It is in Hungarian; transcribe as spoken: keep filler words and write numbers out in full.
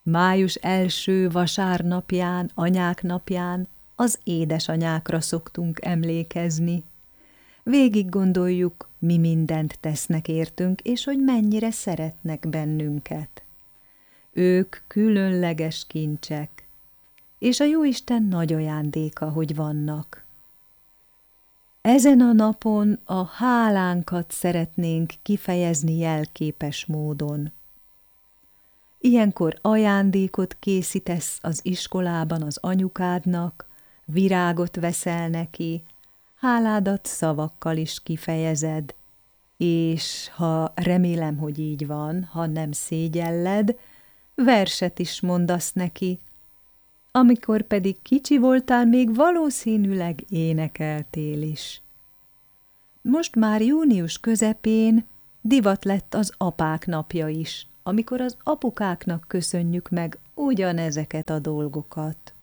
Május első vasárnapján, anyák napján az édesanyákra szoktunk emlékezni. Végig gondoljuk, mi mindent tesznek értünk, és hogy mennyire szeretnek bennünket. Ők különleges kincsek, és a Jóisten nagy ajándéka, hogy vannak. Ezen a napon a hálánkat szeretnénk kifejezni jelképes módon. Ilyenkor ajándékot készítesz az iskolában az anyukádnak, virágot veszel neki, háládat szavakkal is kifejezed, és ha remélem, hogy így van, ha nem szégyelled, verset is mondasz neki, amikor pedig kicsi voltál, még valószínűleg énekeltél is. Most már június közepén divat lett az apák napja is, amikor az apukáknak köszönjük meg ugyanezeket a dolgokat.